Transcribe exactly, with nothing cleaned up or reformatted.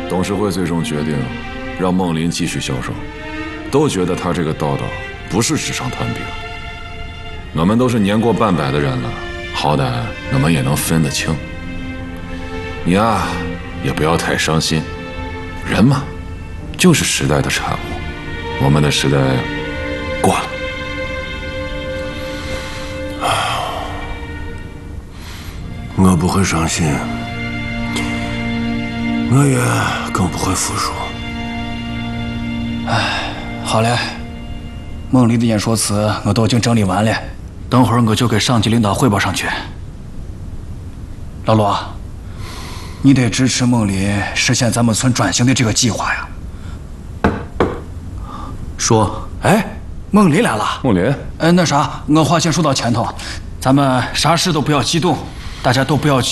董事会最终决定让孟林继续销售，都觉得他这个道道不是纸上谈兵。我们都是年过半百的人了，好歹我们也能分得清。你啊，也不要太伤心，人嘛，就是时代的产物，我们的时代过了。 我不会伤心，我也更不会服输。 哎，好嘞，孟林的演说词我都已经整理完了，等会儿我就给上级领导汇报上去。老罗，你得支持孟林实现咱们村转型的这个计划呀。 说， 哎，孟林来了。 孟林， 呃，那啥，我话先说到前头，咱们啥事都不要激动，大家都不要。